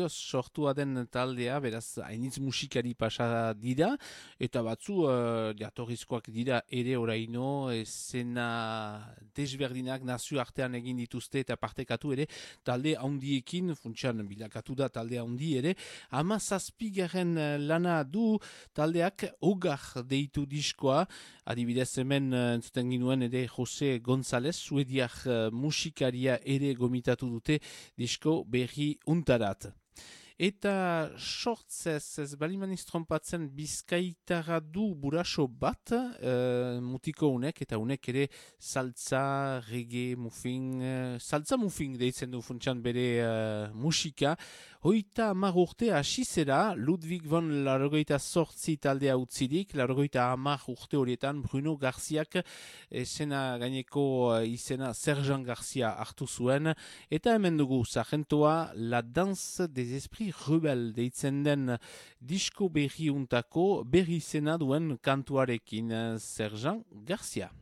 sortua den taldea, beraz, hainitz musikari pasa dira, eta batzu jatorrizkoak dira ere oraino, esena desberdinak nazio artean egin dituzte eta partekatu ere, talde handiekin, funtsan bilakatu da talde handi ere, 17. lana du taldeak Ogar deitu diskoa, adibidez hemen entzuten ginuen ere Jose González, suediak musikaria ere gomitatu dute disko berri untarat. Eta sortzez, ez balimaniz trompatzen bizkaitara du buraso bat, mutiko unek, eta unek ere saltza, reggae, muffin, saltza muffin deitzen du funtsan bere musika. Hoita 10 urte asizera, Ludwig von Largoita sortzi taldea utzidik, Largoita 10 urte horietan Bruno Garziak esena gaineko izena Sergeant Garcia hartu zuen, eta hemen dugu sargentoa La Danse des Esprits Rebel deitzen den disko berri untako berri zena duen kantuarekin Sergeant Garcia.